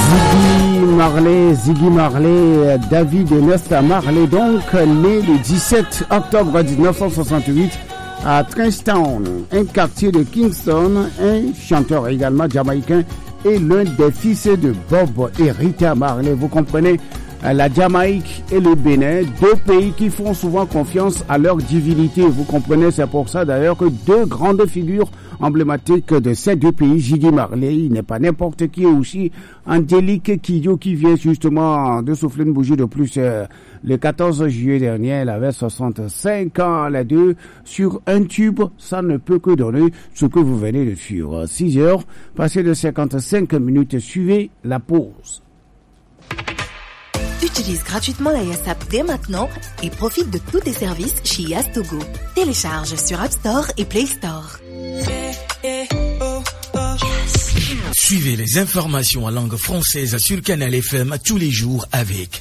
Ziggy Marley, David Ernest Marley, donc né le 17 octobre 1968 à Trenchtown, un quartier de Kingston, un chanteur également jamaïcain et l'un des fils de Bob et Rita Marley. Vous comprenez, la Jamaïque et le Bénin, deux pays qui font souvent confiance à leur divinité. Vous comprenez, c'est pour ça d'ailleurs que deux grandes figures emblématiques de ces deux pays, Ziggy Marley, il n'est pas n'importe qui, aussi Angélique Kidjo qui vient justement de souffler une bougie de plus le 14 juillet dernier. Elle avait 65 ans, les deux, sur un tube. Ça ne peut que donner ce que vous venez de suivre. 6 heures, passé de 55 minutes, suivez la pause. Utilise gratuitement la Yass App dès maintenant et profite de tous tes services chez Yass Togo. Télécharge sur App Store et Play Store. Suivez les informations en langue française sur Canal FM tous les jours avec